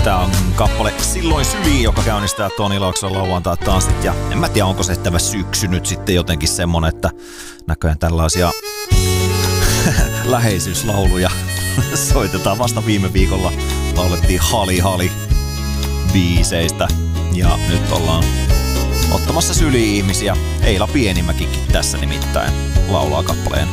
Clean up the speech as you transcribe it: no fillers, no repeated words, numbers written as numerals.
Tää on kappale Silloin syliin, joka käynnistää Toni Laakson lauantai-tanssit. Ja en mä tiedä, onko se tämä syksy nyt sitten jotenkin semmonen, että näköjään tällaisia läheisyyslauluja soitetaan. Vasta viime viikolla laulettiin Hali biiseistä. Ja nyt ollaan ottamassa syliin ihmisiä. Eila Pienimäkikin tässä nimittäin laulaa kappaleen